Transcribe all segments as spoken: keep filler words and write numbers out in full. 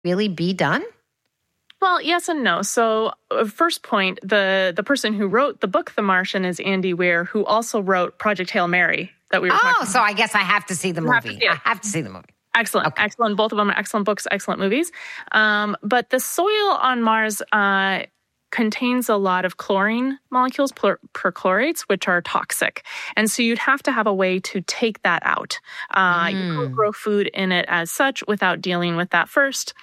really be done? Well, yes and no. So uh, first point, the, the person who wrote the book, The Martian, is Andy Weir, who also wrote Project Hail Mary that we were oh, talking about. Oh, so I guess I have to see the movie. Have I have to see the movie. Excellent. Okay. Excellent. Both of them are excellent books, excellent movies. Um, but the soil on Mars uh, contains a lot of chlorine molecules, per- perchlorates, which are toxic. And so you'd have to have a way to take that out. Uh, mm. You can't grow food in it as such without dealing with that first.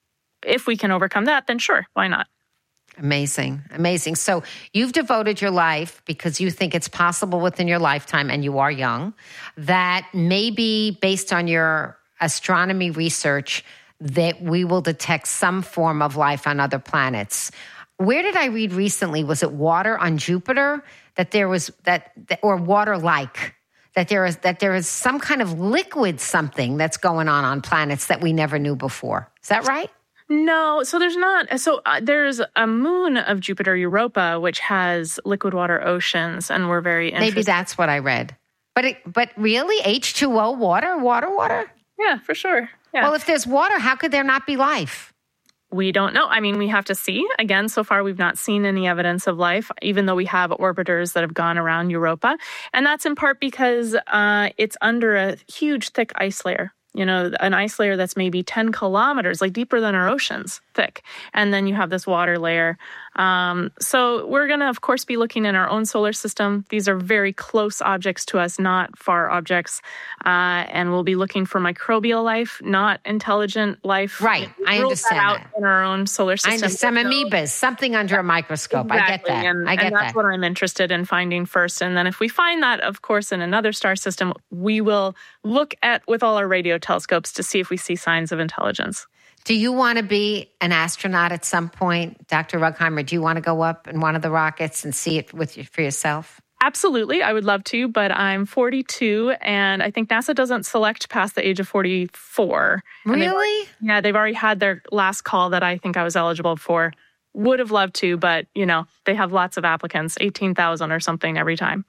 If we can overcome that, then sure, why not? Amazing. Amazing. So you've devoted your life, because you think it's possible within your lifetime, and you are young, that maybe based on your astronomy research, that we will detect some form of life on other planets. Where did I read recently? Was it water on Jupiter? That there was that, or water-like, that there is that there is some kind of liquid something that's going on on planets that we never knew before. Is that right? No, so there's not. So uh, there's a moon of Jupiter, Europa, which has liquid water oceans, and we're very interested. Maybe that's what I read. But it, but really, H two O, water, water, water? Yeah, for sure. Yeah. Well, if there's water, how could there not be life? We don't know. I mean, we have to see. Again, so far, we've not seen any evidence of life, even though we have orbiters that have gone around Europa. And that's in part because uh, it's under a huge, thick ice layer. You know, an ice layer that's maybe ten kilometers, like deeper than our oceans, thick. And then you have this water layer. Um, so we're going to, of course, be looking in our own solar system. These are very close objects to us, not far objects. Uh, and we'll be looking for microbial life, not intelligent life. Right. I understand that out that. In our own solar system. I understand. Amoebas, something under a microscope. Exactly. I get that. And, I get and that's that. what I'm interested in finding first. And then if we find that, of course, in another star system, we will look at, with all our radio telescopes, to see if we see signs of intelligence. Do you want to be an astronaut at some point, Doctor Rugheimer? Do you want to go up in one of the rockets and see it with you, for yourself? Absolutely. I would love to, but I'm forty-two, and I think NASA doesn't select past the age of forty-four. Really? They've, yeah, they've already had their last call that I think I was eligible for. Would have loved to, but, you know, they have lots of applicants, eighteen thousand or something every time.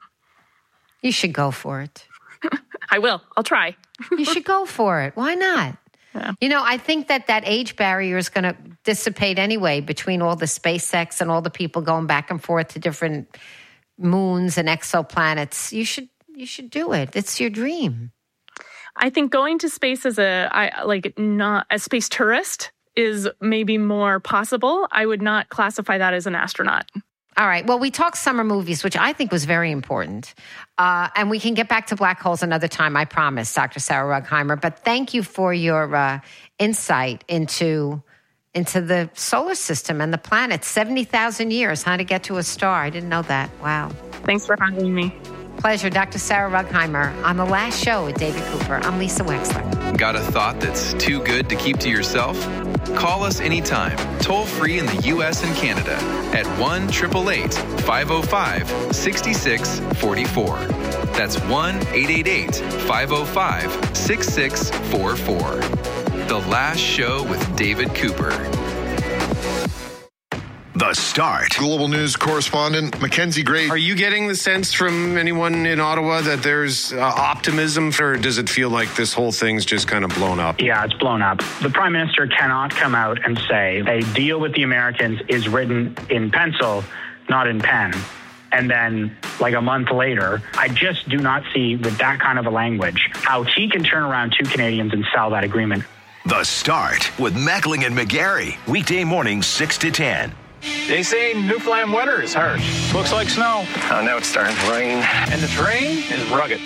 You should go for it. I will. I'll try. You should go for it. Why not? Yeah. You know, I think that that age barrier is going to dissipate anyway between all the SpaceX and all the people going back and forth to different moons and exoplanets. You should you should do it. It's your dream. I think going to space as a I, like not a space tourist is maybe more possible. I would not classify that as an astronaut. All right. Well, we talked summer movies, which I think was very important. Uh, and we can get back to black holes another time, I promise, Doctor Sarah Rugheimer. But thank you for your uh, insight into, into the solar system and the planet. seventy thousand years, how to get to a star. I didn't know that. Wow. Thanks for having me. Pleasure. Doctor Sarah Rugheimer on The Last Show with David Cooper. I'm Lisa Wexler. Got a thought that's too good to keep to yourself? Call us anytime, toll free in the U S and Canada at one eight eight eight, five oh five, six six four four. That's one eight eight eight, five oh five, six six four four. The Last Show with David Cooper. The Start. Global News correspondent Mackenzie Gray. Are you getting the sense from anyone in Ottawa that there's uh, optimism, or does it feel like this whole thing's just kind of blown up? Yeah, it's blown up. The Prime Minister cannot come out and say a deal with the Americans is written in pencil, not in pen. And then, like a month later, I just do not see, with that kind of a language, how he can turn around two Canadians and sell that agreement. The Start with Meckling and McGarry. Weekday mornings, six to ten. They say Newfoundland weather is harsh. Looks like snow. Oh, now it's starting to rain. And the terrain is rugged.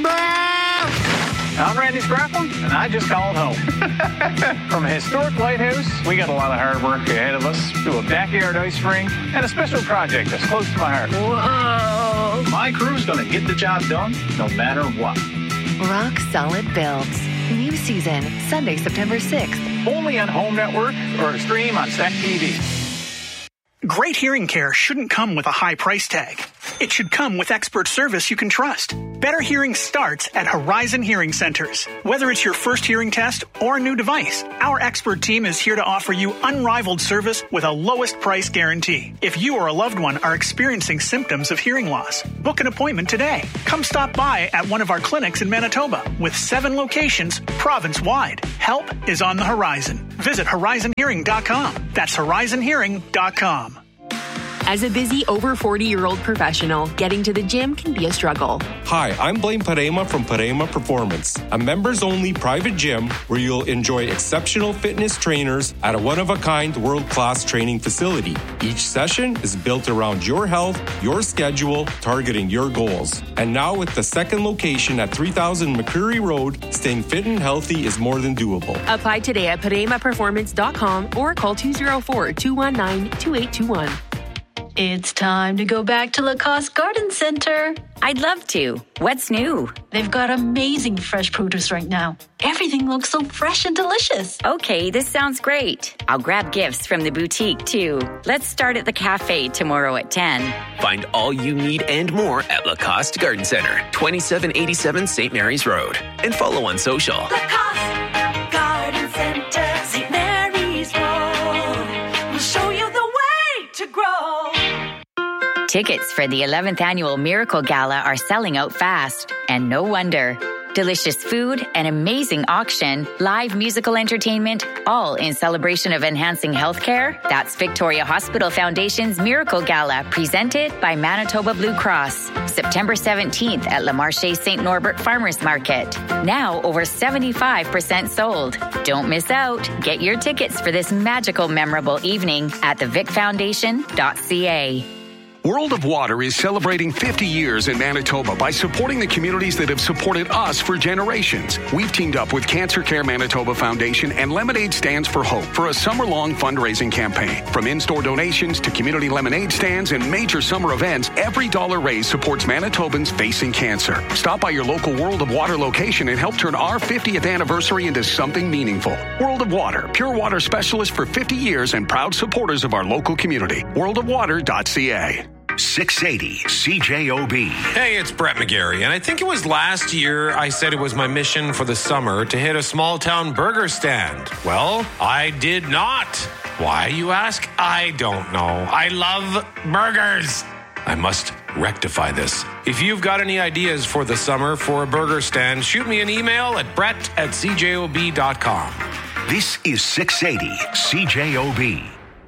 I'm Randy Spraffel, and I just called home. From a historic lighthouse, we got a lot of hard work ahead of us, to a backyard ice rink, and a special project that's close to my heart. Whoa! My crew's going to get the job done, no matter what. Rock Solid Builds. New season, Sunday, September sixth. Only on Home Network or stream on S E C T V. Great hearing care shouldn't come with a high price tag. it should come with expert service you can trust. Better hearing starts at Horizon Hearing Centers. Whether it's your first hearing test or a new device, our expert team is here to offer you unrivaled service with a lowest price guarantee. If you or a loved one are experiencing symptoms of hearing loss, book an appointment today. Come stop by at one of our clinics in Manitoba with seven locations province-wide. Help is on the horizon. Visit horizon hearing dot com. That's horizon hearing dot com. As a busy over forty-year-old professional, getting to the gym can be a struggle. Hi, I'm Blaine Parema from Parema Performance, a members-only private gym where you'll enjoy exceptional fitness trainers at a one-of-a-kind world-class training facility. Each session is built around your health, your schedule, targeting your goals. And now with the second location at three thousand McCreary Road, staying fit and healthy is more than doable. Apply today at parema performance dot com or call two oh four, two one nine, two eight two one. It's time to go back to Lacoste Garden Center. I'd love to. What's new? They've got amazing fresh produce right now. Everything looks so fresh and delicious. Okay, this sounds great. I'll grab gifts from the boutique, too. Let's start at the cafe tomorrow at ten. Find all you need and more at Lacoste Garden Center, twenty-seven eighty-seven Saint Mary's Road. And follow on social. Lacoste Garden Center, Saint Mary's Road. We'll show you the way to grow. Tickets for the eleventh Annual Miracle Gala are selling out fast, and no wonder. Delicious food, an amazing auction, live musical entertainment, all in celebration of enhancing healthcare. That's Victoria Hospital Foundation's Miracle Gala, presented by Manitoba Blue Cross. September seventeenth at Le Marché Saint Norbert Farmers Market. Now over seventy-five percent sold. Don't miss out. Get your tickets for this magical, memorable evening at the vic foundation dot c a. World of Water is celebrating fifty years in Manitoba by supporting the communities that have supported us for generations. We've teamed up with Cancer Care Manitoba Foundation and Lemonade Stands for Hope for a summer-long fundraising campaign. From in-store donations to community lemonade stands and major summer events, every dollar raised supports Manitobans facing cancer. Stop by your local World of Water location and help turn our fiftieth anniversary into something meaningful. World of Water, pure water specialist for fifty years and proud supporters of our local community. world of water dot c a. six eighty C J O B. Hey, it's Brett McGarry, and I think it was last year I said it was my mission for the summer to hit a small town burger stand. Well, I did not. Why, you ask? I don't know. I love burgers. I must rectify this. If you've got any ideas for the summer for a burger stand, shoot me an email at brett at c j o b dot com. This is six eighty C J O B.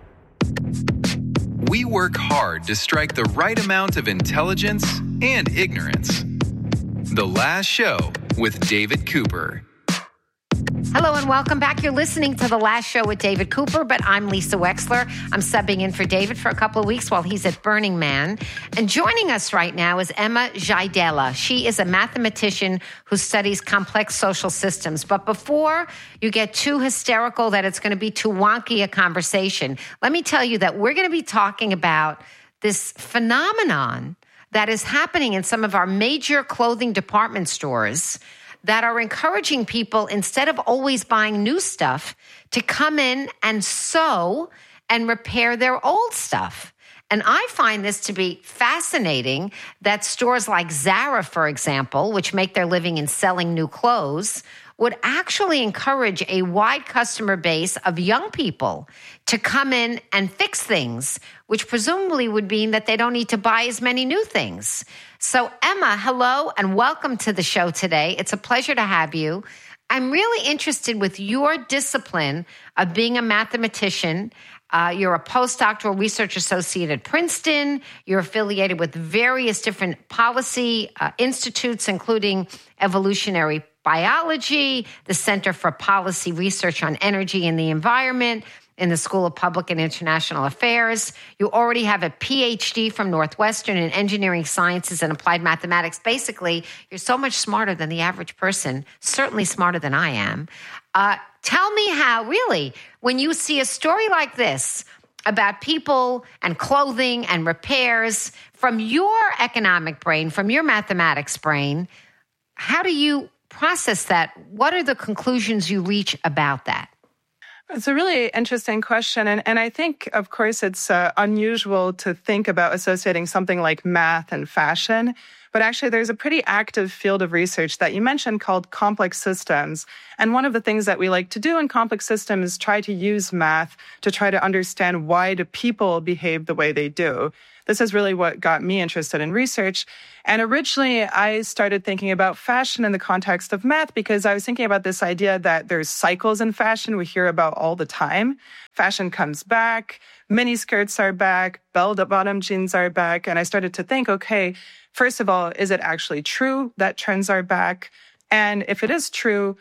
We work hard to strike the right amount of intelligence and ignorance. The Last Show with David Cooper. Hello and welcome back. You're listening to The Last Show with David Cooper, but I'm Lisa Wexler. I'm subbing in for David for a couple of weeks while he's at Burning Man. And joining us right now is Emma Jaidela. She is a mathematician who studies complex social systems. But before you get too hysterical that it's going to be too wonky a conversation, let me tell you that we're going to be talking about this phenomenon that is happening in some of our major clothing department stores that are encouraging people, instead of always buying new stuff, to come in and sew and repair their old stuff. And I find this to be fascinating that stores like Zara, for example, which make their living in selling new clothes, would actually encourage a wide customer base of young people to come in and fix things, which presumably would mean that they don't need to buy as many new things. So, Emma, hello and welcome to the show today. It's a pleasure to have you. I'm really interested with your discipline of being a mathematician. Uh, you're a postdoctoral research associate at Princeton. You're affiliated with various different policy uh, institutes, including evolutionary biology, the Center for Policy Research on Energy and the Environment, in the School of Public and International Affairs. You already have a P H D from Northwestern in engineering sciences and applied mathematics. Basically, you're so much smarter than the average person, certainly smarter than I am. Uh, tell me how, really, when you see a story like this about people and clothing and repairs from your economic brain, from your mathematics brain, how do you process that? What are the conclusions you reach about that? It's a really interesting question. And, and I think, of course, it's uh, unusual to think about associating something like math and fashion. But actually, there's a pretty active field of research that you mentioned called complex systems. And one of the things that we like to do in complex systems is try to use math to try to understand why do people behave the way they do. This is really what got me interested in research. And originally, I started thinking about fashion in the context of math because I was thinking about this idea that there's cycles in fashion we hear about all the time. Fashion comes back, mini skirts are back, bell-bottom jeans are back. And I started to think, okay, first of all, is it actually true that trends are back? And if it is true,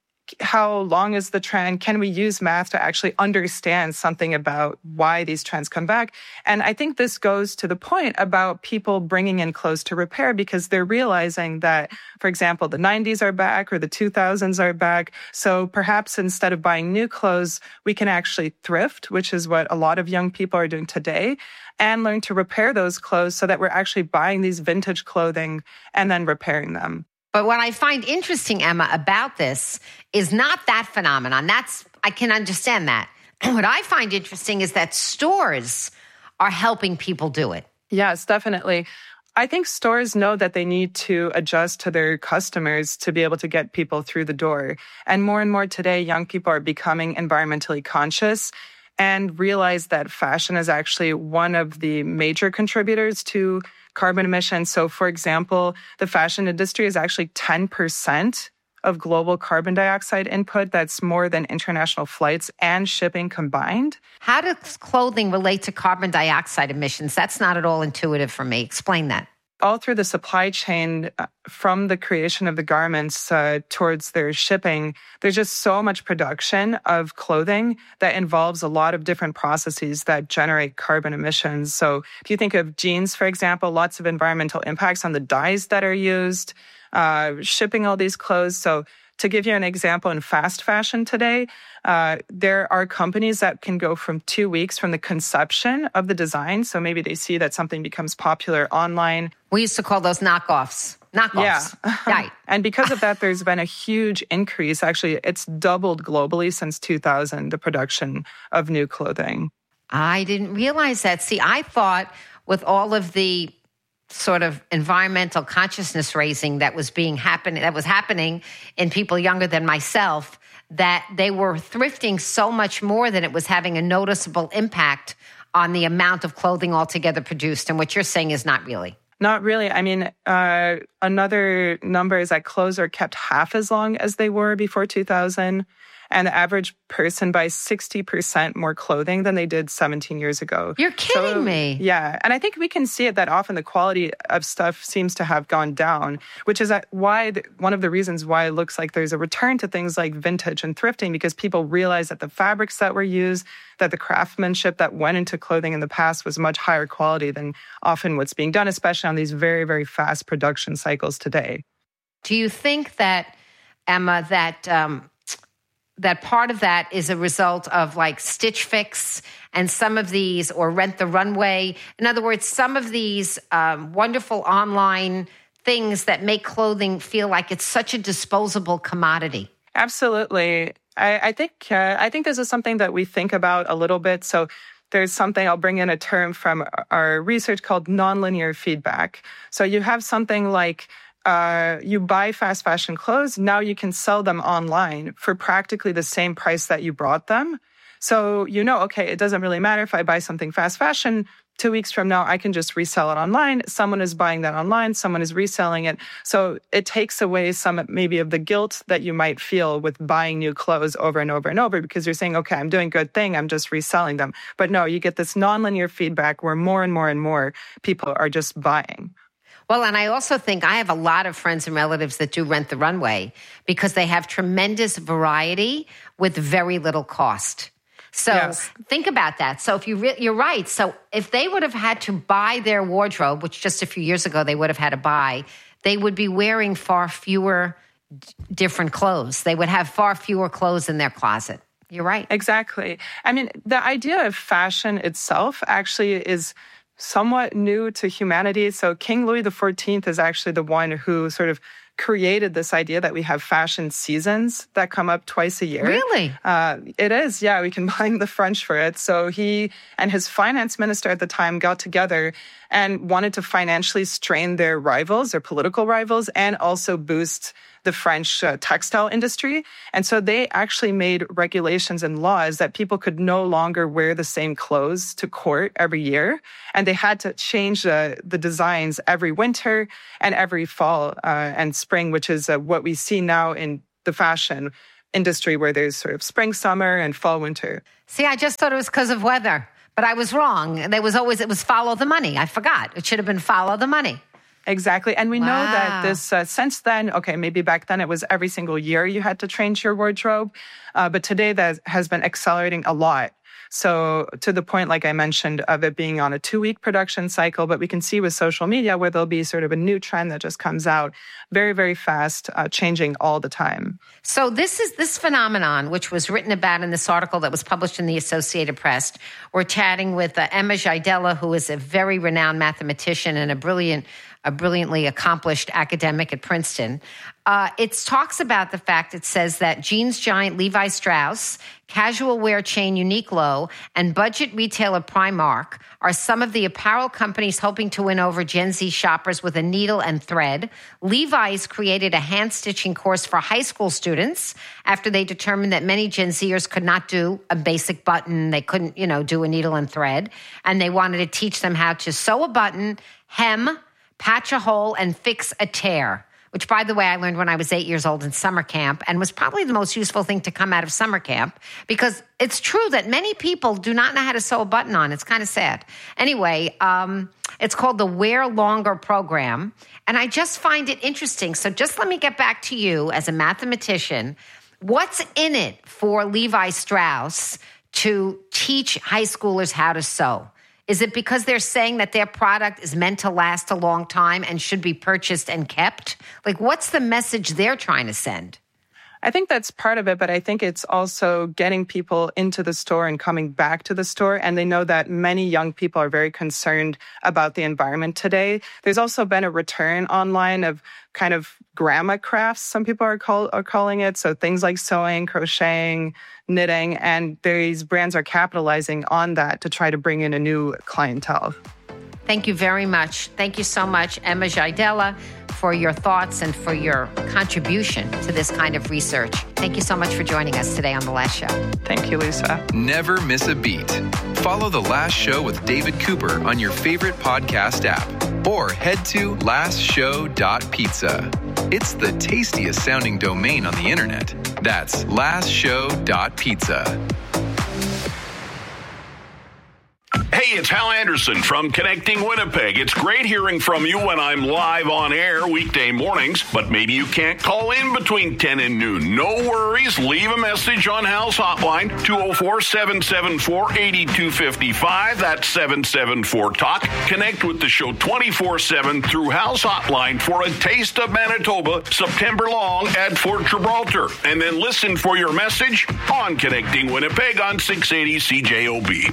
how long is the trend? Can we use math to actually understand something about why these trends come back? And I think this goes to the point about people bringing in clothes to repair because they're realizing that, for example, the nineties are back or the two thousands are back. So perhaps instead of buying new clothes, we can actually thrift, which is what a lot of young people are doing today, and learn to repair those clothes so that we're actually buying these vintage clothing and then repairing them. But what I find interesting, Emma, about this is not that phenomenon. That's, I can understand that. What I find interesting is that stores are helping people do it. Yes, definitely. I think stores know that they need to adjust to their customers to be able to get people through the door. And more and more today, young people are becoming environmentally conscious and realize that fashion is actually one of the major contributors to carbon emissions. So, for example, the fashion industry is actually ten percent of global carbon dioxide input. That's more than international flights and shipping combined. How does clothing relate to carbon dioxide emissions? That's not at all intuitive for me. Explain that. All through the supply chain, uh, from the creation of the garments uh, towards their shipping, there's just so much production of clothing that involves a lot of different processes that generate carbon emissions. So if you think of jeans, for example, lots of environmental impacts on the dyes that are used, uh, shipping all these clothes. So to give you an example, in fast fashion today, uh, there are companies that can go from two weeks from the conception of the design. So maybe they see that something becomes popular online. We used to call those knockoffs. Knockoffs. Yeah. Right. And because of that, there's been a huge increase. Actually, it's doubled globally since two thousand, the production of new clothing. I didn't realize that. See, I thought with all of the sort of environmental consciousness raising that was being happening, that was happening in people younger than myself, that they were thrifting so much more that it was having a noticeable impact on the amount of clothing altogether produced. And what you're saying is not really. Not really. I mean, uh, another number is that clothes are kept half as long as they were before two thousand. And the average person buys sixty percent more clothing than they did seventeen years ago. You're kidding so, me. Yeah. And I think we can see it that often the quality of stuff seems to have gone down, which is why the, one of the reasons why it looks like there's a return to things like vintage and thrifting, because people realize that the fabrics that were used, that the craftsmanship that went into clothing in the past was much higher quality than often what's being done, especially on these very, very fast production cycles today. Do you think that, Emma, that... Um, that part of that is a result of like Stitch Fix and some of these, or Rent the Runway? In other words, some of these um, wonderful online things that make clothing feel like it's such a disposable commodity. Absolutely. I, I think uh, I think this is something that we think about a little bit. So there's something, I'll bring in a term from our research called nonlinear feedback. So you have something like, Uh, you buy fast fashion clothes, now you can sell them online for practically the same price that you bought them. So you know, okay, it doesn't really matter if I buy something fast fashion, two weeks from now, I can just resell it online. Someone is buying that online, someone is reselling it. So it takes away some maybe of the guilt that you might feel with buying new clothes over and over and over, because you're saying, okay, I'm doing a good thing, I'm just reselling them. But no, you get this nonlinear feedback where more and more and more people are just buying. Well, and I also think I have a lot of friends and relatives that do Rent the Runway because they have tremendous variety with very little cost. So yes. Think about that. So if you re- you're right. So if they would have had to buy their wardrobe, which just a few years ago they would have had to buy, they would be wearing far fewer d- different clothes. They would have far fewer clothes in their closet. You're right. Exactly. I mean, the idea of fashion itself actually is somewhat new to humanity. So King Louis the fourteenth is actually the one who sort of created this idea that we have fashion seasons that come up twice a year. Really? Uh, it is, yeah. We can blame the French for it. So he and his finance minister at the time got together and wanted to financially strain their rivals, their political rivals, and also boost the French uh, textile industry. And so they actually made regulations and laws that people could no longer wear the same clothes to court every year. And they had to change uh, the designs every winter and every fall uh, and spring, which is uh, what we see now in the fashion industry, where there's sort of spring, summer, and fall, winter. See, I just thought it was because of weather, but I was wrong. There was always, it was follow the money. I forgot. It should have been follow the money. Exactly. And we wow. know that this, uh, since then, okay, maybe back then it was every single year you had to change your wardrobe. Uh, but today that has been accelerating a lot. So to the point, like I mentioned, of it being on a two-week production cycle, but we can see with social media where there'll be sort of a new trend that just comes out very, very fast, uh, changing all the time. So this is this phenomenon, which was written about in this article that was published in the Associated Press. We're chatting with uh, Emma Jaidela, who is a very renowned mathematician and a brilliant a brilliantly accomplished academic at Princeton. Uh, it talks about the fact, it says that jeans giant Levi Strauss, casual wear chain Uniqlo, and budget retailer Primark are some of the apparel companies hoping to win over Gen Z shoppers with a needle and thread. Levi's created a hand-stitching course for high school students after they determined that many Gen Zers could not do a basic button. They couldn't, you know, do a needle and thread. And they wanted to teach them how to sew a button, hem, patch a hole, and fix a tear, which, by the way, I learned when I was eight years old in summer camp and was probably the most useful thing to come out of summer camp, because it's true that many people do not know how to sew a button on. It's kind of sad. Anyway, um, it's called the Wear Longer program, and I just find it interesting. So just let me get back to you as a mathematician. What's in it for Levi Strauss to teach high schoolers how to sew? Is it because they're saying that their product is meant to last a long time and should be purchased and kept? Like, what's the message they're trying to send? I think that's part of it, but I think it's also getting people into the store and coming back to the store. And they know that many young people are very concerned about the environment today. There's also been a return online of kind of grandma crafts, some people are, call, are calling it. So things like sewing, crocheting, knitting, and these brands are capitalizing on that to try to bring in a new clientele. Thank you very much. Thank you so much, Emma Jaidela, for your thoughts and for your contribution to this kind of research. Thank you so much for joining us today on The Last Show. Thank you, Lisa. Never miss a beat. Follow The Last Show with David Cooper on your favorite podcast app or head to last show dot pizza. It's the tastiest sounding domain on the internet. That's last show dot pizza. Hey, it's Hal Anderson from Connecting Winnipeg. It's great hearing from you when I'm live on air weekday mornings, but maybe you can't call in between ten and noon. No worries. Leave a message on Hal's hotline, two oh four, seven seven four, eight two five five. That's seven seven four talk. Connect with the show twenty-four seven through Hal's hotline for a taste of Manitoba September long at Fort Gibraltar. And then listen for your message on Connecting Winnipeg on six eighty C J O B.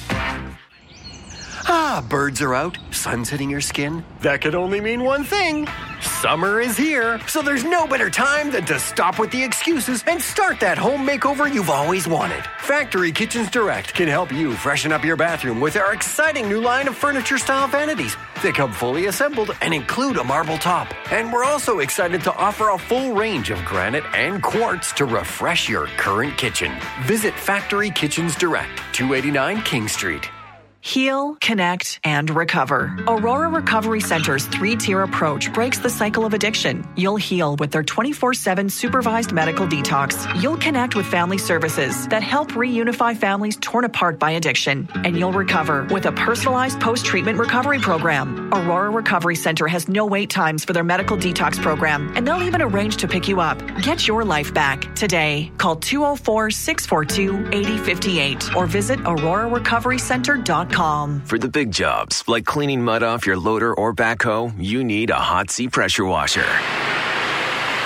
Ah, birds are out, sun's hitting your skin. That could only mean one thing. Summer is here, so there's no better time than to stop with the excuses and start that home makeover you've always wanted. Factory Kitchens Direct can help you freshen up your bathroom with our exciting new line of furniture-style vanities. They come fully assembled and include a marble top. And we're also excited to offer a full range of granite and quartz to refresh your current kitchen. Visit Factory Kitchens Direct, two eighty-nine King Street. Heal, connect, and recover. Aurora Recovery Center's three-tier approach breaks the cycle of addiction. You'll heal with their twenty-four seven supervised medical detox. You'll connect with family services that help reunify families torn apart by addiction. And you'll recover with a personalized post-treatment recovery program. Aurora Recovery Center has no wait times for their medical detox program, and they'll even arrange to pick you up. Get your life back today. Call two oh four, six four two, eight oh five eight or visit aurora recovery center dot com. For the big jobs, like cleaning mud off your loader or backhoe, you need a Hot Sea pressure washer.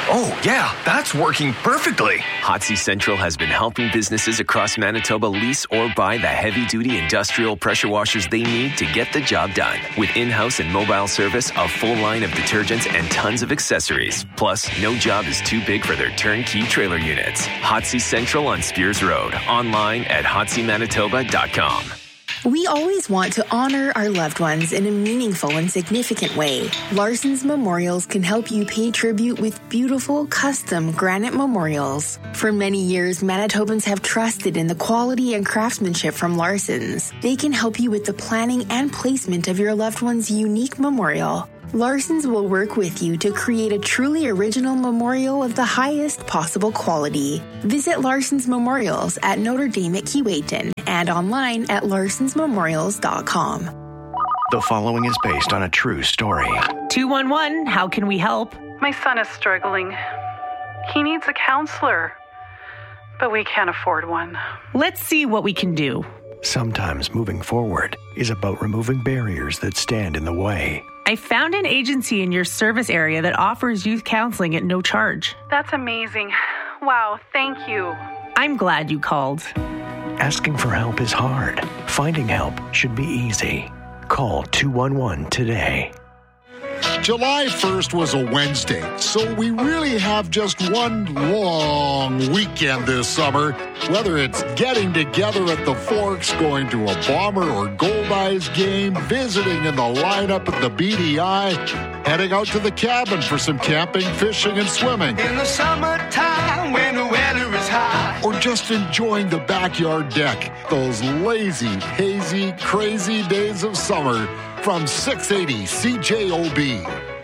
Oh, yeah, that's working perfectly. Hotsy Central has been helping businesses across Manitoba lease or buy the heavy-duty industrial pressure washers they need to get the job done. With in-house and mobile service, a full line of detergents, and tons of accessories. Plus, no job is too big for their turnkey trailer units. Hotsy Central on Spears Road. Online at hotsy manitoba dot com. We always want to honor our loved ones in a meaningful and significant way. Larson's Memorials can help you pay tribute with beautiful, custom granite memorials. For many years, Manitobans have trusted in the quality and craftsmanship from Larson's. They can help you with the planning and placement of your loved one's unique memorial. Larson's will work with you to create a truly original memorial of the highest possible quality. Visit Larson's Memorials at Notre Dame at Keewatin and online at larsons memorials dot com. The following is based on a true story. two one one, how can we help? My son is struggling. He needs a counselor, but we can't afford one. Let's see what we can do. Sometimes moving forward is about removing barriers that stand in the way. I found an agency in your service area that offers youth counseling at no charge. That's amazing. Wow, thank you. I'm glad you called. Asking for help is hard. Finding help should be easy. Call two one one today. July first was a Wednesday, so we really have just one long weekend this summer. Whether it's getting together at the Forks, going to a Bomber or Gold Eyes game, visiting in the lineup at the B D I, heading out to the cabin for some camping, fishing, and swimming. In the summertime when the weather is high. Or just enjoying the backyard deck. Those lazy, hazy, crazy days of summer. From six eighty C J O B.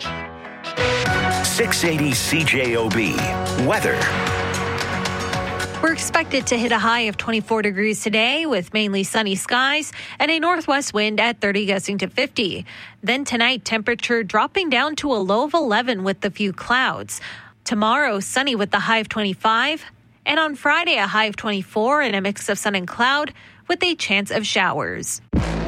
six eighty C J O B. Weather. We're expected to hit a high of twenty-four degrees today with mainly sunny skies and a northwest wind at thirty gusting to fifty. Then tonight, temperature dropping down to a low of eleven with a few clouds. Tomorrow, sunny with the high of twenty-five. And on Friday, a high of twenty-four and a mix of sun and cloud with a chance of showers.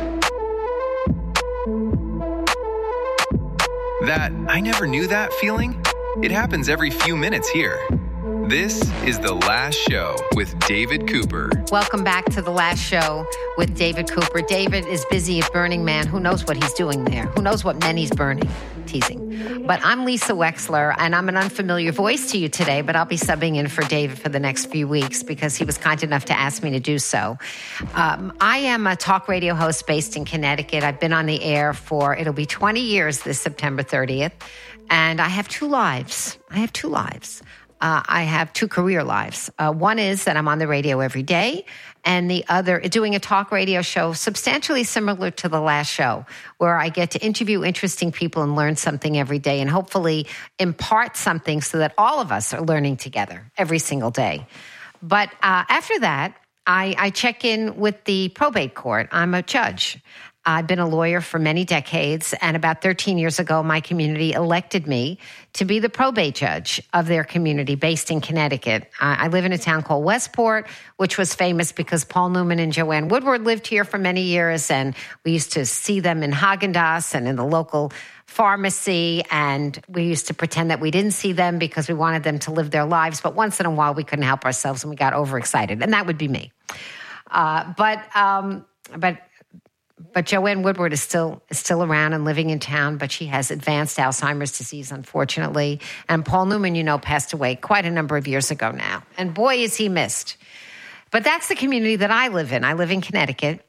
That I never knew that feeling? It happens every few minutes here. This is The Last Show with David Cooper. Welcome back to The Last Show with David Cooper. David is busy at Burning Man. Who knows what he's doing there? Who knows what men he's burning? Teasing. But I'm Lisa Wexler, and I'm an unfamiliar voice to you today, but I'll be subbing in for David for the next few weeks because he was kind enough to ask me to do so. Um, I am a talk radio host based in Connecticut. I've been on the air for, it'll be twenty years this September thirtieth, and I have two lives. I have two lives. Uh, I have two career lives. Uh, one is that I'm on the radio every day, and the other doing a talk radio show substantially similar to The Last Show, where I get to interview interesting people and learn something every day and hopefully impart something so that all of us are learning together every single day. But uh, after that, I, I check in with the probate court. I'm a judge. I've been a lawyer for many decades, and about thirteen years ago, my community elected me to be the probate judge of their community based in Connecticut. I live in a town called Westport, which was famous because Paul Newman and Joanne Woodward lived here for many years, and we used to see them in Haagen-Dazs and in the local pharmacy, and we used to pretend that we didn't see them because we wanted them to live their lives, but once in a while, we couldn't help ourselves, and we got overexcited, and that would be me. Uh, but, um, but... But Joanne Woodward is still is still around and living in town, but she has advanced Alzheimer's disease, unfortunately. And Paul Newman, you know, passed away quite a number of years ago now. And boy, is he missed. But that's the community that I live in. I live in Connecticut,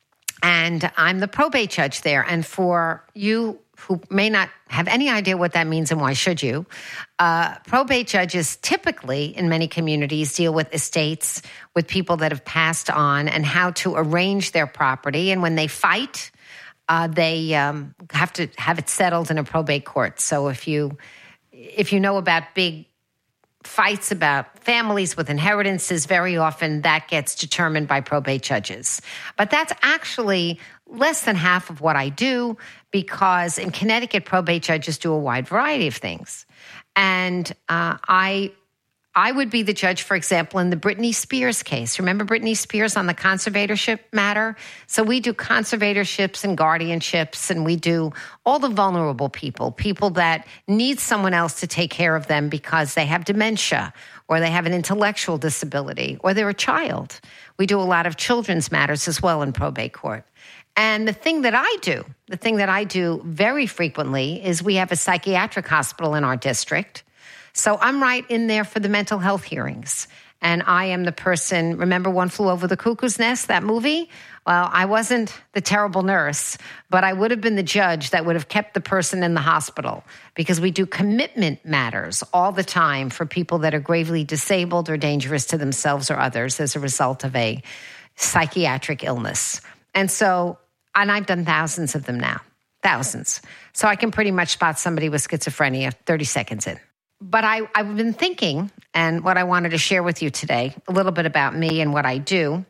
and I'm the probate judge there. And for you who may not have any idea what that means and why should you, uh, probate judges typically in many communities deal with estates, with people that have passed on and how to arrange their property. And when they fight, uh, they um, have to have it settled in a probate court. So if you if you know about big fights about families with inheritances, very often that gets determined by probate judges. But that's actually less than half of what I do, because in Connecticut, probate judges do a wide variety of things. And uh, I I would be the judge, for example, in the Britney Spears case. Remember Britney Spears on the conservatorship matter? So we do conservatorships and guardianships, and we do all the vulnerable people, people that need someone else to take care of them because they have dementia or they have an intellectual disability or they're a child. We do a lot of children's matters as well in probate court. And the thing that I do, the thing that I do very frequently is we have a psychiatric hospital in our district. So I'm right in there for the mental health hearings. And I am the person, remember One Flew Over the Cuckoo's Nest, that movie? Well, I wasn't the terrible nurse, but I would have been the judge that would have kept the person in the hospital because we do commitment matters all the time for people that are gravely disabled or dangerous to themselves or others as a result of a psychiatric illness. And so, and I've done thousands of them now, thousands. So I can pretty much spot somebody with schizophrenia thirty seconds in. But I, I've been thinking, and what I wanted to share with you today, a little bit about me and what I do,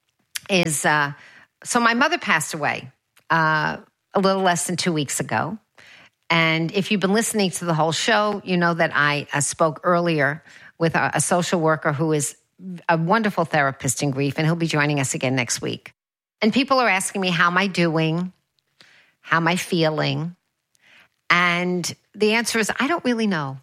is, uh, so my mother passed away uh, a little less than two weeks ago. And if you've been listening to the whole show, you know that I uh, spoke earlier with a, a social worker who is a wonderful therapist in grief, and he'll be joining us again next week. And people are asking me, how am I doing? How am I feeling? And the answer is, I don't really know.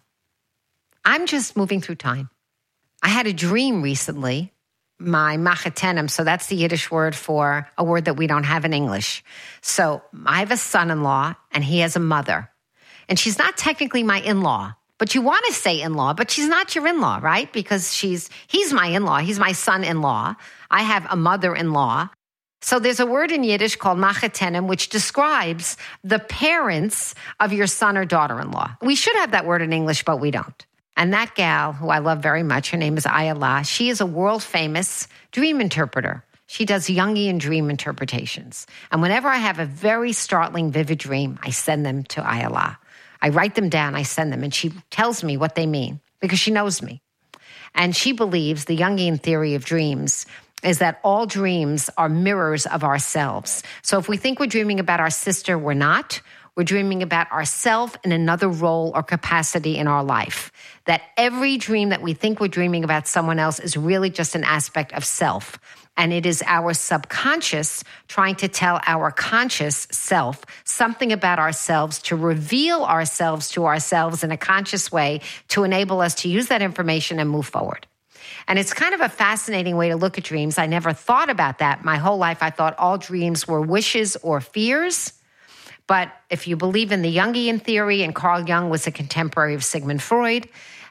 I'm just moving through time. I had a dream recently, my machetenim, so that's the Yiddish word for a word that we don't have in English. So I have a son-in-law, and he has a mother. And she's not technically my in-law, but you want to say in-law, but she's not your in-law, right? Because she's he's my in-law. He's my son-in-law. I have a mother-in-law. So there's a word in Yiddish called machetenim, which describes the parents of your son or daughter-in-law. We should have that word in English, but we don't. And that gal, who I love very much, her name is Ayala, she is a world-famous dream interpreter. She does Jungian dream interpretations. And whenever I have a very startling, vivid dream, I send them to Ayala. I write them down, I send them, and she tells me what they mean because she knows me. And she believes the Jungian theory of dreams is that all dreams are mirrors of ourselves. So if we think we're dreaming about our sister, we're not. We're dreaming about ourselves in another role or capacity in our life. That every dream that we think we're dreaming about someone else is really just an aspect of self. And it is our subconscious trying to tell our conscious self something about ourselves to reveal ourselves to ourselves in a conscious way to enable us to use that information and move forward. And it's kind of a fascinating way to look at dreams. I never thought about that. My whole life, I thought all dreams were wishes or fears. But if you believe in the Jungian theory, and Carl Jung was a contemporary of Sigmund Freud,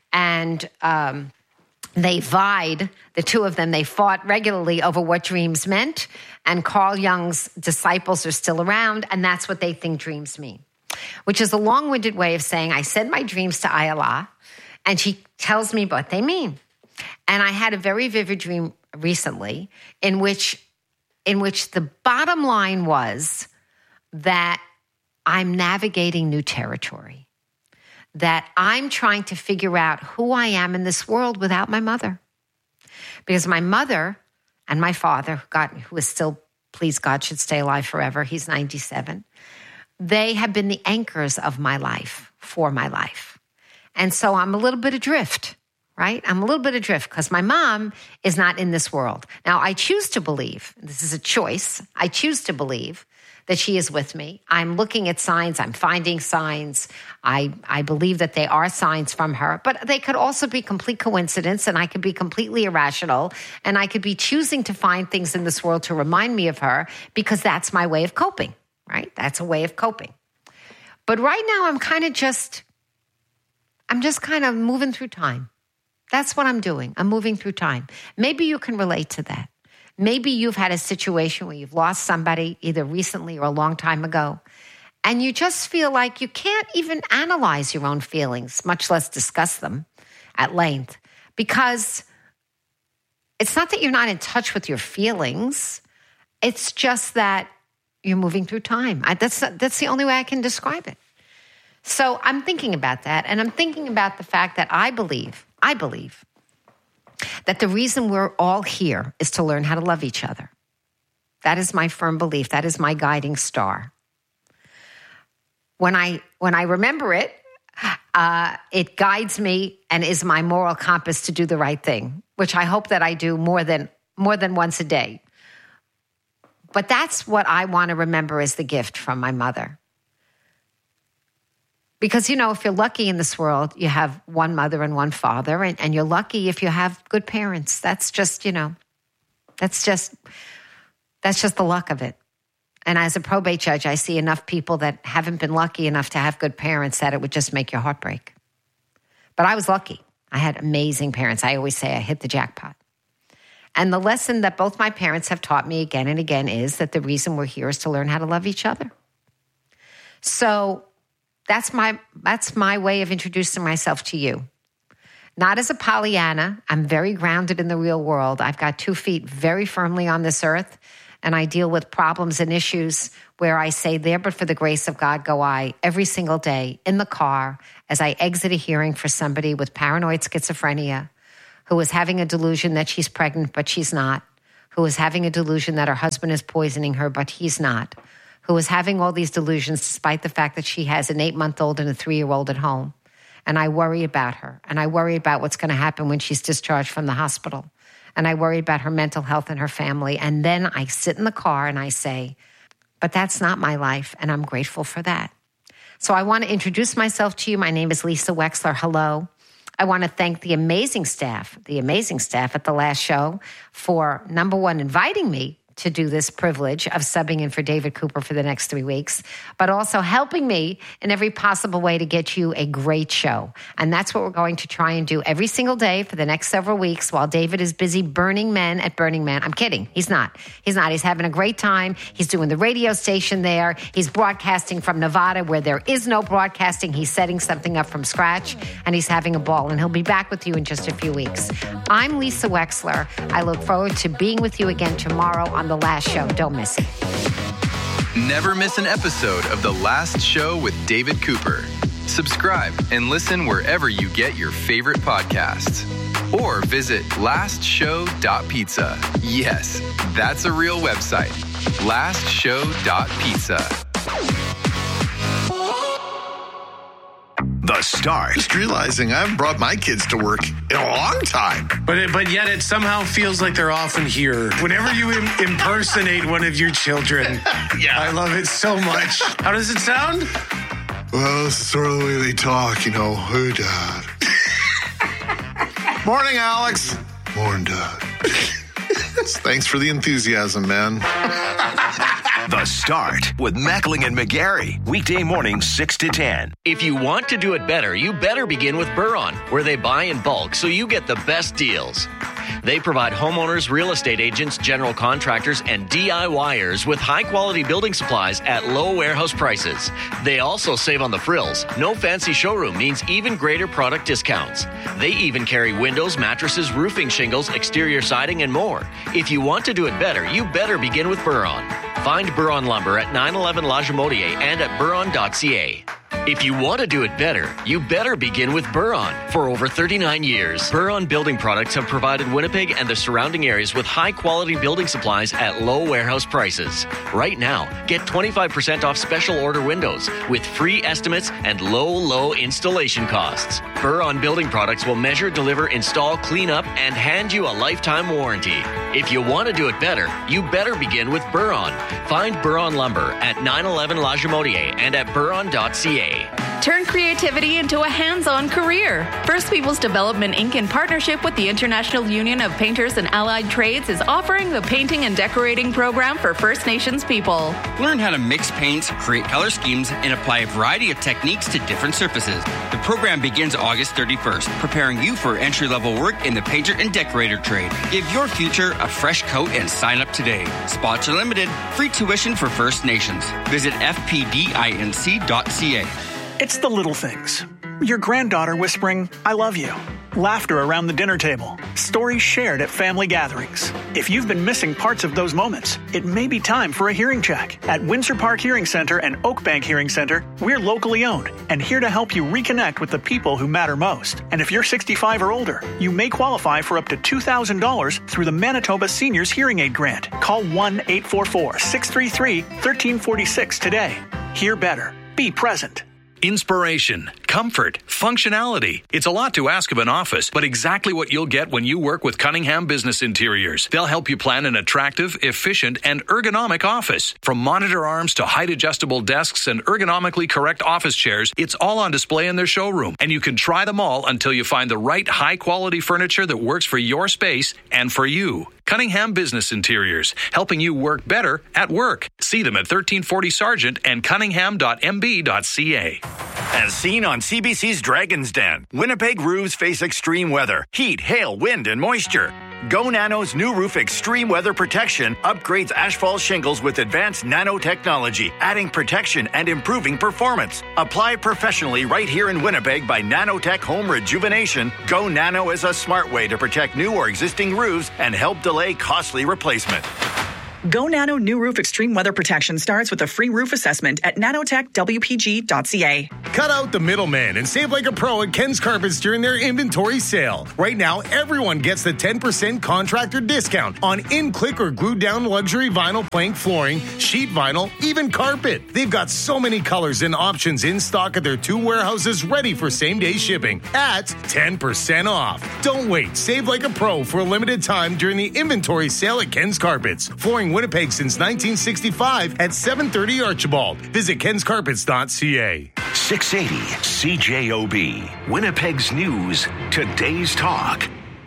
and um, they vied, the two of them, they fought regularly over what dreams meant, and Carl Jung's disciples are still around, and that's what they think dreams mean, which is a long-winded way of saying I send my dreams to Ayala, and she tells me what they mean. And I had a very vivid dream recently in which, in which the bottom line was that I'm navigating new territory, that I'm trying to figure out who I am in this world without my mother. Because my mother and my father, God, who is still, please God, should stay alive forever, he's ninety-seven, they have been the anchors of my life, for my life. And so I'm a little bit adrift, right? I'm a little bit adrift because my mom is not in this world. Now, I choose to believe, this is a choice, I choose to believe that she is with me. I'm looking at signs. I'm finding signs. I, I believe that they are signs from her, but they could also be complete coincidence, and I could be completely irrational, and I could be choosing to find things in this world to remind me of her because that's my way of coping, right? That's a way of coping. But right now I'm kind of just, I'm just kind of moving through time. That's what I'm doing. I'm moving through time. Maybe you can relate to that. Maybe you've had a situation where you've lost somebody either recently or a long time ago, and you just feel like you can't even analyze your own feelings, much less discuss them at length, because it's not that you're not in touch with your feelings. It's just that you're moving through time. I, that's, that's the only way I can describe it. So I'm thinking about that, and I'm thinking about the fact that I believe, I believe, that the reason we're all here is to learn how to love each other. That is my firm belief. That is my guiding star. When I when I remember it, Uh, it guides me and is my moral compass to do the right thing, which I hope that I do more than more than once a day. But that's what I want to remember as the gift from my mother. Because, you know, if you're lucky in this world, you have one mother and one father, and, and you're lucky if you have good parents. That's just, you know, that's just, that's just the luck of it. And as a probate judge, I see enough people that haven't been lucky enough to have good parents that it would just make your heart break. But I was lucky. I had amazing parents. I always say I hit the jackpot. And the lesson that both my parents have taught me again and again is that the reason we're here is to learn how to love each other. So that's my that's my way of introducing myself to you. Not as a Pollyanna. I'm very grounded in the real world. I've got two feet very firmly on this earth, and I deal with problems and issues where I say, there but for the grace of God go I, every single day in the car as I exit a hearing for somebody with paranoid schizophrenia, who is having a delusion that she's pregnant, but she's not, who is having a delusion that her husband is poisoning her, but he's not, who is having all these delusions despite the fact that she has an eight-month-old and a three-year-old at home. And I worry about her, and I worry about what's going to happen when she's discharged from the hospital. And I worry about her mental health and her family. And then I sit in the car and I say, but that's not my life, and I'm grateful for that. So I want to introduce myself to you. My name is Lisa Wexler. Hello. I want to thank the amazing staff, the amazing staff at the last show for, number one, inviting me to do this privilege of subbing in for David Cooper for the next three weeks, but also helping me in every possible way to get you a great show. And that's what we're going to try and do every single day for the next several weeks while David is busy burning men at Burning Man. I'm kidding. He's not. He's not. He's having a great time. He's doing the radio station there. He's broadcasting from Nevada where there is no broadcasting. He's setting something up from scratch, and he's having a ball. And he'll be back with you in just a few weeks. I'm Lisa Wexler. I look forward to being with you again tomorrow on The Last Show. Don't miss it. Never miss an episode of The Last Show with David Cooper. Subscribe and listen wherever you get your favorite podcasts. Or visit last show dot pizza. Yes, that's a real website. last show dot pizza. The Start. Just realizing I haven't brought my kids to work in a long time. But it, but yet it somehow feels like they're often here. Whenever you im- impersonate one of your children, yeah. I love it so much. How does it sound? Well, this is sort of the way they talk, you know. Hey, Dad. Morning, Alex. Morning, Dad. Thanks for the enthusiasm, man. The Start with Mackling and McGarry. Weekday mornings six to ten. If you want to do it better, you better begin with Buron, where they buy in bulk so you get the best deals. They provide homeowners, real estate agents, general contractors, and DIYers with high-quality building supplies at low warehouse prices. They also save on the frills. No fancy showroom means even greater product discounts. They even carry windows, mattresses, roofing shingles, exterior siding, and more. If you want to do it better, you better begin with Buron. Find Buron Lumber at nine eleven La Jamodier and at buron dot c a. If you want to do it better, you better begin with Buron. For over thirty-nine years, Buron Building Products have provided Winnipeg and the surrounding areas with high-quality building supplies at low warehouse prices. Right now, get twenty-five percent off special order windows with free estimates and low, low installation costs. Buron Building Products will measure, deliver, install, clean up, and hand you a lifetime warranty. If you want to do it better, you better begin with Buron. Find Buron Lumber at nine eleven La Jamodier and at buron dot c a. Turn creativity into a hands-on career. First Peoples Development Incorporated, in partnership with the International Union of Painters and Allied Trades, is offering the Painting and Decorating Program for First Nations people. Learn how to mix paints, create color schemes, and apply a variety of techniques to different surfaces. The program begins August thirty-first, preparing you for entry-level work in the painter and decorator trade. Give your future a fresh coat and sign up today. Spots are limited. Free tuition for First Nations. Visit f p d inc dot c a. It's the little things. Your granddaughter whispering, I love you. Laughter around the dinner table. Stories shared at family gatherings. If you've been missing parts of those moments, it may be time for a hearing check. At Windsor Park Hearing Center and Oakbank Hearing Center, we're locally owned and here to help you reconnect with the people who matter most. And if you're sixty-five or older, you may qualify for up to two thousand dollars through the Manitoba Seniors Hearing Aid Grant. Call one eight four four, six three three, one three four six today. Hear better. Be present. Inspiration, comfort, functionality. It's a lot to ask of an office, but exactly what you'll get when you work with Cunningham Business Interiors. They'll help you plan an attractive, efficient, and ergonomic office. From monitor arms to height-adjustable desks and ergonomically correct office chairs, it's all on display in their showroom, and you can try them all until you find the right high-quality furniture that works for your space and for you. Cunningham Business Interiors, helping you work better at work. See them at thirteen forty Sargent and cunningham dot m b dot c a. As seen on C B C's Dragon's Den, Winnipeg roofs face extreme weather, heat, hail, wind, and moisture. Go Nano's new roof extreme weather protection upgrades asphalt shingles with advanced nanotechnology, adding protection and improving performance. Apply professionally right here in Winnipeg by Nanotech Home Rejuvenation. Go Nano is a smart way to protect new or existing roofs and help delay costly replacement. Go Nano New Roof Extreme Weather Protection starts with a free roof assessment at nanotech w p g dot c a. Cut out the middleman and save like a pro at Ken's Carpets during their inventory sale. Right now, everyone gets the ten percent contractor discount on in-click or glued-down luxury vinyl plank flooring, sheet vinyl, even carpet. They've got so many colors and options in stock at their two warehouses ready for same-day shipping at ten percent off. Don't wait. Save like a pro for a limited time during the inventory sale at Ken's Carpets. Flooring Winnipeg since nineteen sixty-five at seven thirty Archibald. Visit kens carpets dot c a. six eighty C J O B. Winnipeg's News. Today's Talk.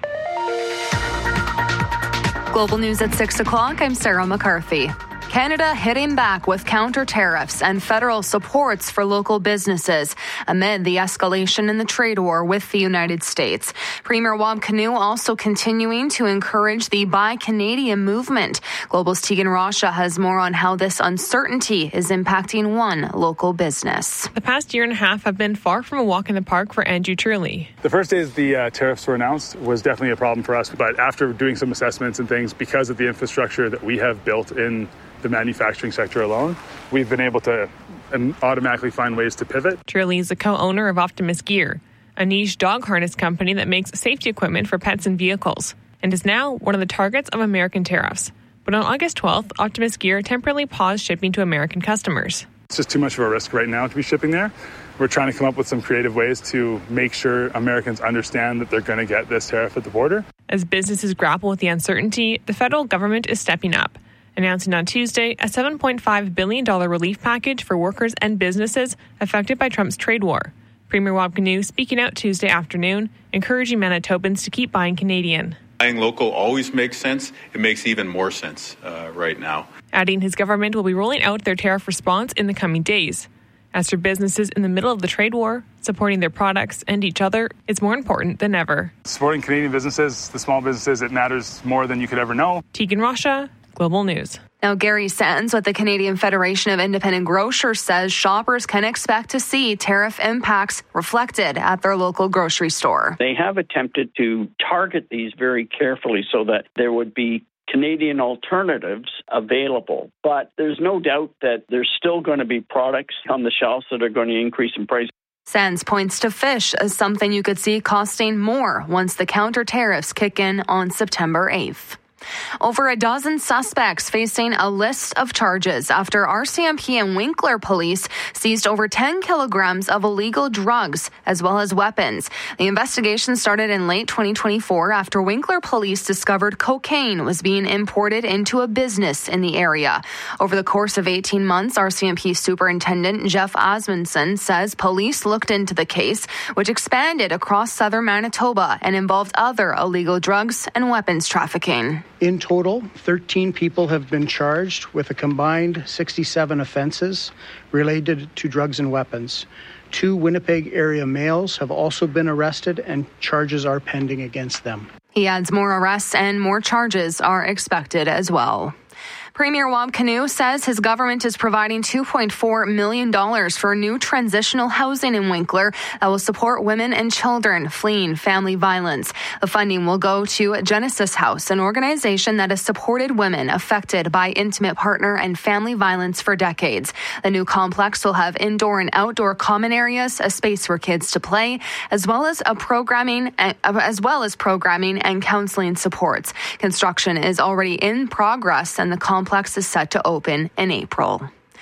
Global News at six o'clock. I'm Sarah McCarthy. Canada hitting back with counter tariffs and federal supports for local businesses amid the escalation in the trade war with the United States. Premier Wab Kinew also continuing to encourage the Buy Canadian movement. Global's Tegan Rasha has more on how this uncertainty is impacting one local business. The past year and a half have been far from a walk in the park for Andrew Turley. The first days the uh, tariffs were announced was definitely a problem for us, but after doing some assessments and things, because of the infrastructure that we have built in the manufacturing sector alone, we've been able to automatically find ways to pivot. Turley is a co-owner of Optimus Gear, a niche dog harness company that makes safety equipment for pets and vehicles, and is now one of the targets of American tariffs. But on August twelfth, Optimus Gear temporarily paused shipping to American customers. It's just too much of a risk right now to be shipping there. We're trying to come up with some creative ways to make sure Americans understand that they're going to get this tariff at the border. As businesses grapple with the uncertainty, the federal government is stepping up, announcing on Tuesday a seven point five billion dollars relief package for workers and businesses affected by Trump's trade war. Premier Wab Kinew speaking out Tuesday afternoon, encouraging Manitobans to keep buying Canadian. Buying local always makes sense. It makes even more sense uh, right now. Adding his government will be rolling out their tariff response in the coming days. As for businesses in the middle of the trade war, supporting their products and each other is more important than ever. Supporting Canadian businesses, the small businesses, it matters more than you could ever know. Tegan Rasha, Global News. Now, Gary Sands with the Canadian Federation of Independent Grocers says shoppers can expect to see tariff impacts reflected at their local grocery store. They have attempted to target these very carefully so that there would be Canadian alternatives available. But there's no doubt that there's still going to be products on the shelves that are going to increase in price. Sands points to fish as something you could see costing more once the counter tariffs kick in on September eighth. Over a dozen suspects facing a list of charges after R C M P and Winkler police seized over ten kilograms of illegal drugs as well as weapons. The investigation started in late twenty twenty-four after Winkler police discovered cocaine was being imported into a business in the area. Over the course of eighteen months, R C M P Superintendent Jeff Osmundson says police looked into the case, which expanded across southern Manitoba and involved other illegal drugs and weapons trafficking. In total, thirteen people have been charged with a combined sixty-seven offenses related to drugs and weapons. Two Winnipeg area males have also been arrested and charges are pending against them. He adds more arrests and more charges are expected as well. Premier Wab Kinew says his government is providing two point four million dollars for new transitional housing in Winkler that will support women and children fleeing family violence. The funding will go to Genesis House, an organization that has supported women affected by intimate partner and family violence for decades. The new complex will have indoor and outdoor common areas, a space for kids to play, as well as a programming as well as programming and counseling supports. Construction is already in progress and the complex complex is set to open in April.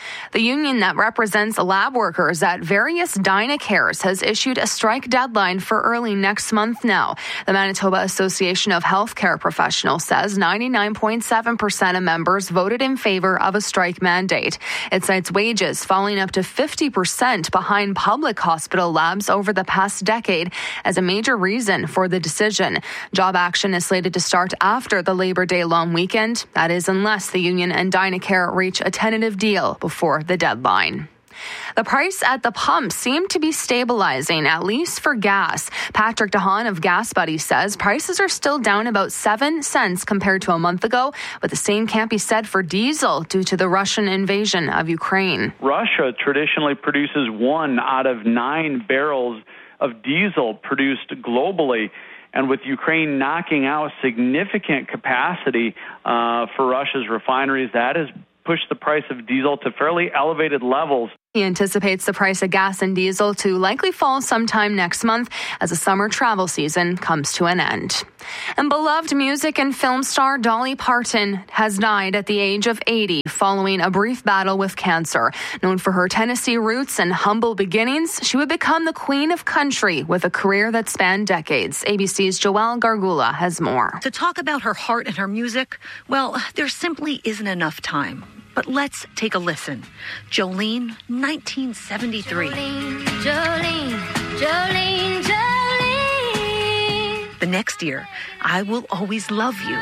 The union that represents lab workers at various Dynacares has issued a strike deadline for early next month now. The Manitoba Association of Healthcare Professionals says ninety-nine point seven percent of members voted in favor of a strike mandate. It cites wages falling up to fifty percent behind public hospital labs over the past decade as a major reason for the decision. Job action is slated to start after the Labor Day long weekend. That is, unless the union and Dynacare reach a tentative deal before the deadline. The price at the pump seemed to be stabilizing, at least for gas. Patrick DeHaan of Gas Buddy says prices are still down about seven cents compared to a month ago, but the same can't be said for diesel due to the Russian invasion of Ukraine. Russia traditionally produces one out of nine barrels of diesel produced globally. And with Ukraine knocking out significant capacity uh, for Russia's refineries, that has pushed the price of diesel to fairly elevated levels. He anticipates the price of gas and diesel to likely fall sometime next month as the summer travel season comes to an end. And beloved music and film star Dolly Parton has died at the age of eighty following a brief battle with cancer. Known for her Tennessee roots and humble beginnings, she would become the queen of country with a career that spanned decades. A B C's Joelle Gargula has more. To talk about her heart and her music, well, there simply isn't enough time. But let's take a listen. Jolene, nineteen seventy-three. Jolene, Jolene, Jolene, Jolene. The next year, I Will Always Love You.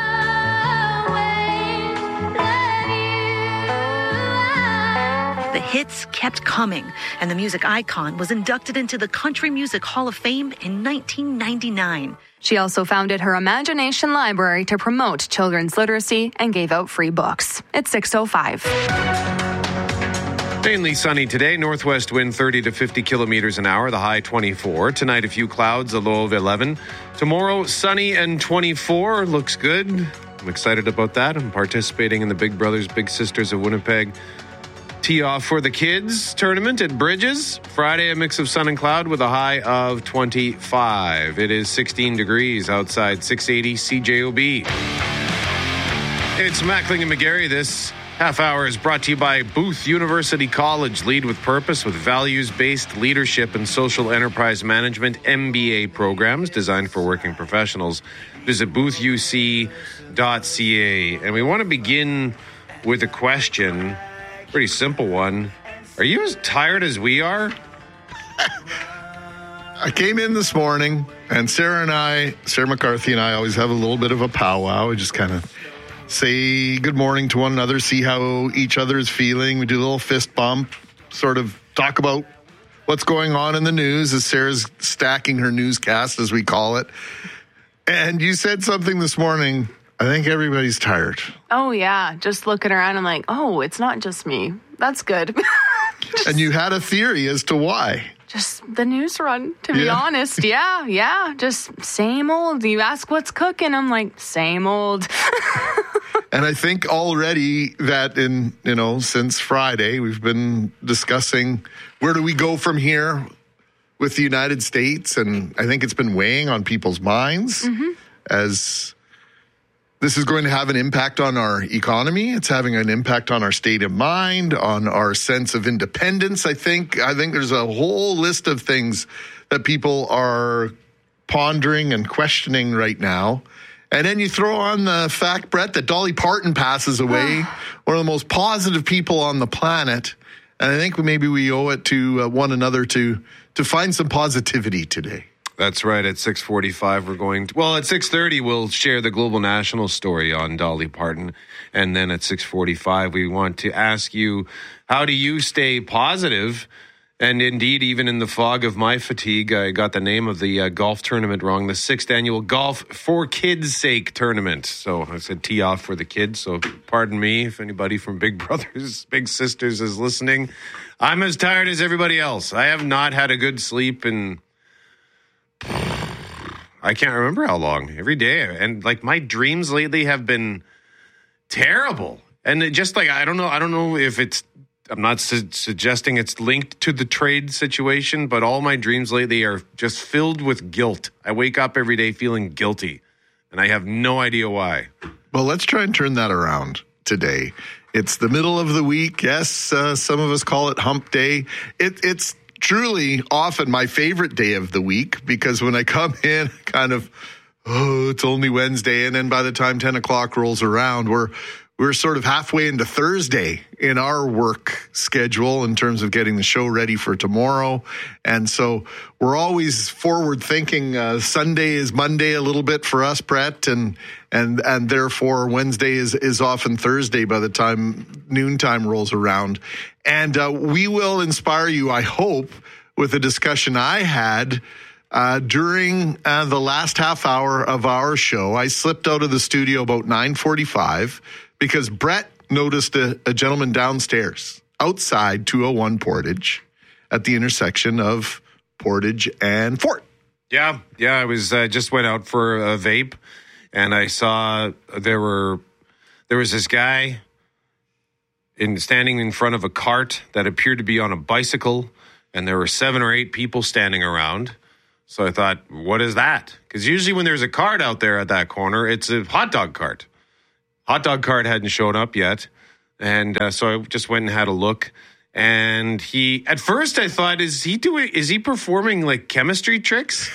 The hits kept coming, and the music icon was inducted into the Country Music Hall of Fame in nineteen ninety-nine. She also founded her Imagination Library to promote children's literacy and gave out free books. It's six oh five. Mainly sunny today. Northwest wind thirty to fifty kilometers an hour. The high twenty-four. Tonight, a few clouds, a low of eleven. Tomorrow, sunny and twenty-four. Looks good. I'm excited about that. I'm participating in the Big Brothers Big Sisters of Winnipeg Tee Off for the Kids tournament at Bridges. Friday, a mix of sun and cloud with a high of twenty-five. It is sixteen degrees outside, six eighty C J O B. It's Mackling and McGarry. This half hour is brought to you by Booth University College. Lead with purpose with values-based leadership and social enterprise management M B A programs designed for working professionals. Visit booth u c dot c a. And we want to begin with a question. Pretty simple one. Are you as tired as we are? I came in this morning, and Sarah and I, Sarah McCarthy and I always have a little bit of a powwow. We just kind of say good morning to one another, see how each other is feeling. We do a little fist bump, sort of talk about what's going on in the news as Sarah's stacking her newscast, as we call it. And you said something this morning. I think everybody's tired. Oh, yeah. Just looking around, I'm like, oh, it's not just me. That's good. just, and you had a theory as to why. Just the news run, to be yeah. honest. Yeah, yeah. Just same old. You ask what's cooking, I'm like, same old. And I think already that in, you know, since Friday, we've been discussing where do we go from here with the United States. And I think it's been weighing on people's minds mm-hmm. as this is going to have an impact on our economy. It's having an impact on our state of mind, on our sense of independence. I think I think there's a whole list of things that people are pondering and questioning right now. And then you throw on the fact, Brett, that Dolly Parton passes away, one of the most positive people on the planet. And I think maybe we owe it to uh, one another to to find some positivity today. That's right. At six forty-five, we're going to, well, at six thirty, we'll share the Global National story on Dolly Parton. And then at six forty-five, we want to ask you, how do you stay positive? And indeed, even in the fog of my fatigue, I got the name of the uh, golf tournament wrong, the sixth annual Golf for Kids' Sake tournament. So I said tee off for the kids. So pardon me if anybody from Big Brothers, Big Sisters is listening. I'm as tired as everybody else. I have not had a good sleep in... I can't remember how long. Every day. And like my dreams lately have been terrible. And it just like, I don't know. I don't know if it's, I'm not su- suggesting it's linked to the trade situation, but all my dreams lately are just filled with guilt. I wake up every day feeling guilty and I have no idea why. Well, let's try and turn that around today. It's the middle of the week. Yes, uh, some of us call it hump day. It, it's truly often my favorite day of the week because when I come in, kind of, oh, it's only Wednesday. And then by the time ten o'clock rolls around, we're we're sort of halfway into Thursday in our work schedule in terms of getting the show ready for tomorrow. And so we're always forward thinking. Uh, Sunday is Monday a little bit for us, Brett, and and and therefore Wednesday is, is often Thursday by the time noontime rolls around. And uh, we will inspire you, I hope, with a discussion I had Uh, during uh, the last half hour of our show. I slipped out of the studio about nine forty-five because Brett noticed a, a gentleman downstairs outside two oh one Portage at the intersection of Portage and Fort. Yeah, yeah. I was uh, just went out for a vape, and I saw there were there was this guy in standing in front of a cart that appeared to be on a bicycle, and there were seven or eight people standing around. So I thought, what is that? Because usually when there's a cart out there at that corner, it's a hot dog cart. Hot dog cart hadn't shown up yet. And uh, so I just went and had a look. And he, at first I thought, is he doing, is he performing like chemistry tricks?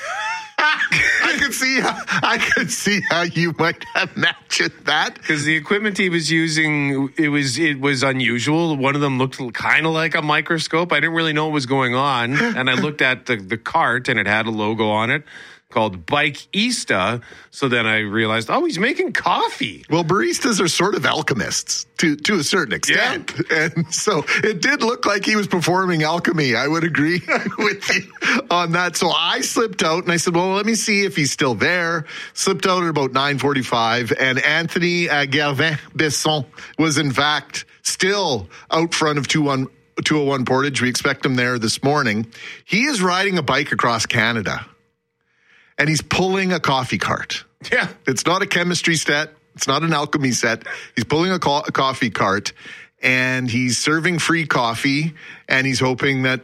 I could see how, I could see how you might have imagined that. Because the equipment he was using, it was it was unusual. One of them looked kind of like a microscope. I didn't really know what was going on. And I looked at the, the cart, and it had a logo on it called Bikeista. So then I realized, oh, he's making coffee. Well, baristas are sort of alchemists to, to a certain extent. Yeah. And so it did look like he was performing alchemy. I would agree with you on that. So I slipped out and I said, well, let me see if he's still there. Slipped out at about nine forty-five. And Anthony uh, Gervin-Besson was in fact still out front of two oh one Portage. We expect him there this morning. He is riding a bike across Canada. And he's pulling a coffee cart. Yeah. It's not a chemistry set. It's not an alchemy set. He's pulling a, co- a coffee cart, and he's serving free coffee, and he's hoping that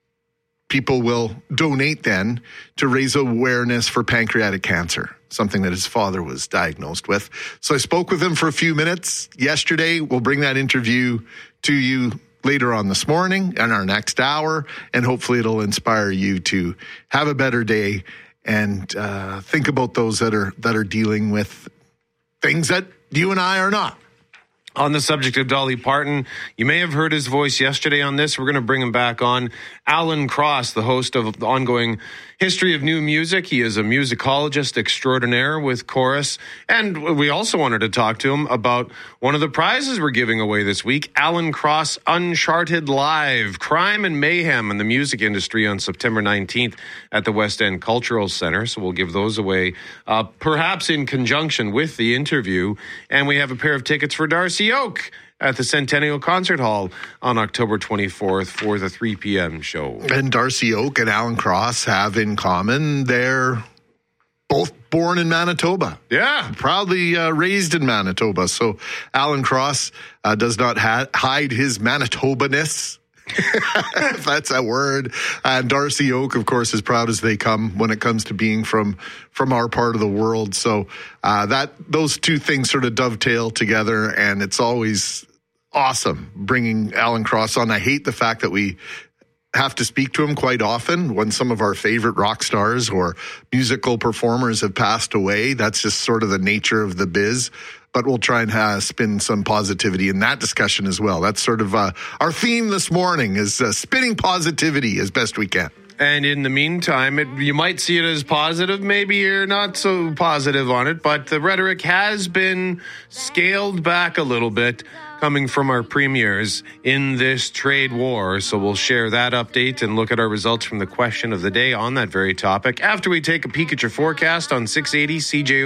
people will donate then to raise awareness for pancreatic cancer, something that his father was diagnosed with. So I spoke with him for a few minutes yesterday. We'll bring that interview to you later on this morning in our next hour, and hopefully it'll inspire you to have a better day and uh, think about those that are that are dealing with things that you and I are not. On the subject of Dolly Parton, you may have heard his voice yesterday on this. We're going to bring him back on. Alan Cross, the host of the ongoing History of New Music. He is a musicologist extraordinaire with Chorus. And we also wanted to talk to him about one of the prizes we're giving away this week, Alan Cross Uncharted Live, Crime and Mayhem in the Music Industry on September nineteenth at the West End Cultural Center. So we'll give those away, uh, perhaps in conjunction with the interview. And we have a pair of tickets for Darcy Oak at the Centennial Concert Hall on October twenty-fourth for the three p.m. show. And Darcy Oak and Alan Cross have in common, they're both born in Manitoba. Yeah. Proudly uh, raised in Manitoba. So Alan Cross uh, does not ha- hide his Manitoba-ness, if that's a word. And Darcy Oak, of course, as proud as they come when it comes to being from from our part of the world. So uh, that those two things sort of dovetail together, and it's always awesome bringing Alan Cross on. I hate the fact that we have to speak to him quite often when some of our favorite rock stars or musical performers have passed away. That's just sort of the nature of the biz. But we'll try and uh, spin some positivity in that discussion as well. That's sort of uh, our theme this morning is uh, spinning positivity as best we can. And in the meantime, it, you might see it as positive. Maybe you're not so positive on it, but the rhetoric has been scaled back a little bit coming from our premiers in this trade war. So we'll share that update and look at our results from the question of the day on that very topic after we take a peek at your forecast on six eighty C J O.